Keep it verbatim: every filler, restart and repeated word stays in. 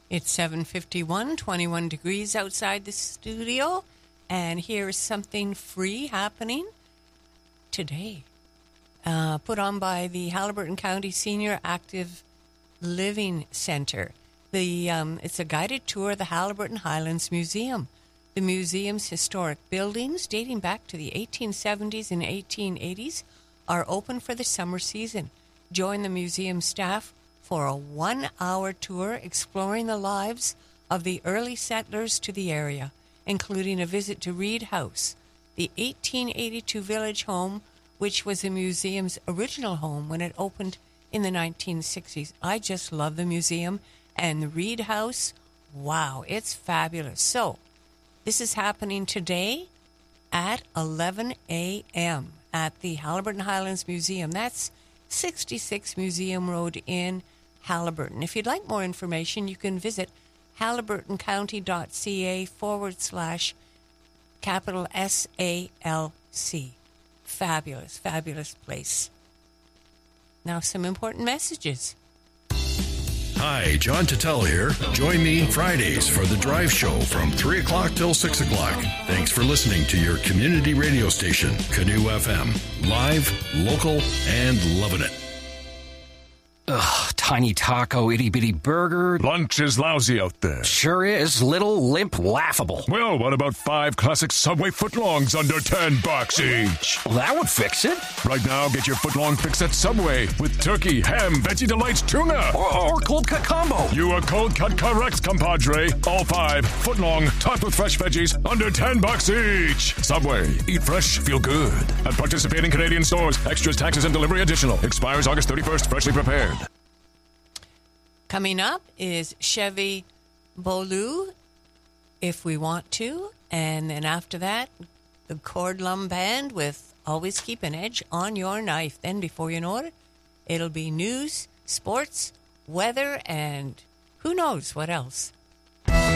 It's seven fifty-one, twenty-one degrees outside the studio, and here is something free happening today. Uh, put on by the Haliburton County Senior Active Living Center. The um, It's a guided tour of the Haliburton Highlands Museum. The museum's historic buildings, dating back to the eighteen seventies and eighteen eighties, are open for the summer season. Join the museum staff for a one-hour tour exploring the lives of the early settlers to the area, including a visit to Reed House, the eighteen eighty-two village home, which was the museum's original home when it opened in the nineteen sixties. I just love the museum, and the Reed House, wow, it's fabulous. So, this is happening today at eleven a.m. at the Haliburton Highlands Museum. That's sixty-six Museum Road in Haliburton. If you'd like more information, you can visit haliburtoncounty.ca forward slash capital S A L C. Fabulous, fabulous place. Now some important messages. Hi, John Tuttle here. Join me Fridays for The Drive Show from three o'clock till six o'clock. Thanks for listening to your community radio station, Canoe F M. Live, local, and loving it. Ugh, tiny taco, itty-bitty burger. Lunch is lousy out there. Sure is. Little, limp, laughable. Well, what about five classic Subway footlongs under ten bucks each? Well, that would fix it. Right now, get your footlong fix at Subway with turkey, ham, Veggie Delights, tuna. Or, or cold cut combo. You are cold cut correct, compadre. All five, footlong, topped with fresh veggies, under ten bucks each. Subway, eat fresh, feel good. At participating Canadian stores, extras, taxes, and delivery additional. Expires August thirty-first, freshly prepared. Coming up is Chevy Bolu, If We Want To. And then after that, the Cordlum Band with Always Keep an Edge on Your Knife. Then before you know it, it'll be news, sports, weather, and who knows what else.